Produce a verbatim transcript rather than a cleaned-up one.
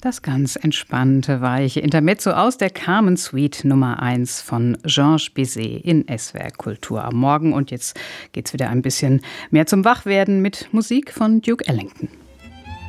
Das ganz entspannte, weiche Intermezzo aus der Carmen Suite Nummer eins von Georges Bizet in S W R Kultur am Morgen. Und jetzt geht's wieder ein bisschen mehr zum Wachwerden mit Musik von Duke Ellington.